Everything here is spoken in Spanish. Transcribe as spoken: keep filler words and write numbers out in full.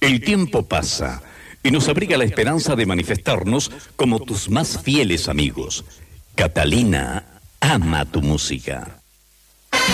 El tiempo pasa y nos abriga la esperanza de manifestarnos como tus más fieles amigos. Catalina ama tu música.